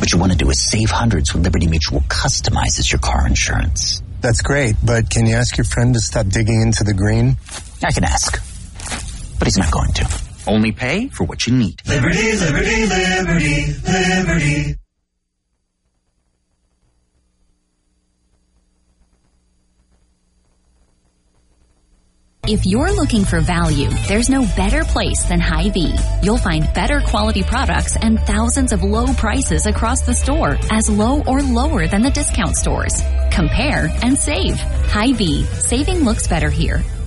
What you want to do is save hundreds when Liberty Mutual customizes your car insurance. That's great, but can you ask your friend to stop digging into the green? I can ask, but he's not going to. Only pay for what you need. Liberty, liberty, liberty, liberty. If you're looking for value, there's no better place than Hy-Vee. You'll find better quality products and thousands of low prices across the store, as low or lower than the discount stores. Compare and save. Hy-Vee. Saving looks better here.